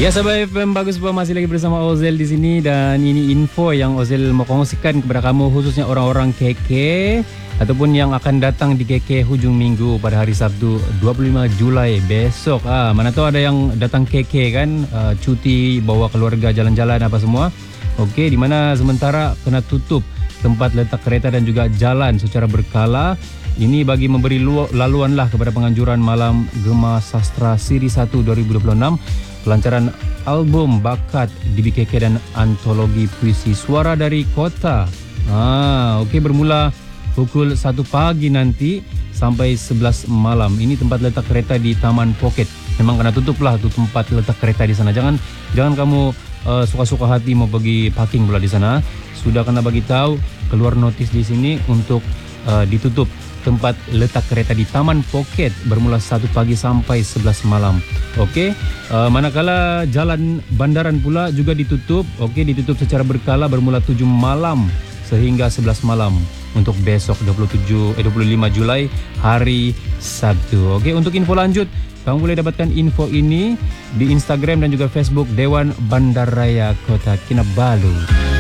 Ya sahabat FM Bagus Buah, masih lagi bersama Ozel di sini dan ini info yang Ozel mau kongsikan kepada kamu, khususnya orang-orang KK ataupun yang akan datang di KK hujung minggu pada hari Sabtu 25 Julai besok. Mana tahu ada yang datang KK kan, cuti bawa keluarga jalan-jalan apa semua. Okey, di mana sementara kena tutup tempat letak kereta dan juga jalan secara berkala. Ini bagi memberi laluan lah kepada penganjuran Malam Gema Sastra Siri 1 2026, pelancaran album bakat di BKK dan antologi puisi Suara dari Kota. Okey, bermula pukul 1 pagi nanti sampai 11 malam. Ini tempat letak kereta di Taman Poket. Memang kena tutup lah tu tempat letak kereta di sana. Jangan kamu suka-suka hati mau pergi parking pula di sana. Sudah kena bagi tahu, keluar notis di sini untuk ditutup tempat letak kereta di Taman Poket bermula 1 pagi sampai 11 malam. Okey, manakala jalan bandaran pula juga ditutup. Okey, ditutup secara berkala bermula 7 malam sehingga 11 malam untuk besok 25 Julai hari Sabtu. Okey, untuk info lanjut kamu boleh dapatkan info ini di Instagram dan juga Facebook Dewan Bandaraya Kota Kinabalu.